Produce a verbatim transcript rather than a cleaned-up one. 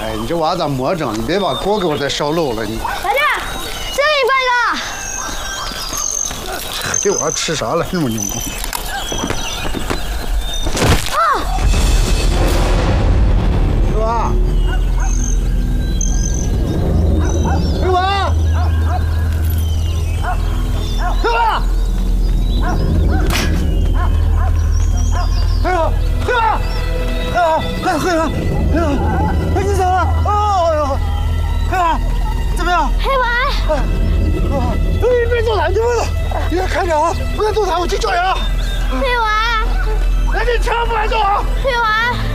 哎，你这娃咋魔怔？你别把锅给我再烧漏了你。 老弟，再给你放一个。 这娃吃啥了？那么牛？ 啊！ 六娃，六娃，六娃。 黑娃，黑娃，黑娃，黑黑娃，黑娃，哎，你咋了？哦，黑娃，怎么样？ 黑娃， 哎，别动弹，你别动，你要看着啊，不要动弹，我去叫人啊。 黑娃， 哎，你千万不能动啊！ 黑娃。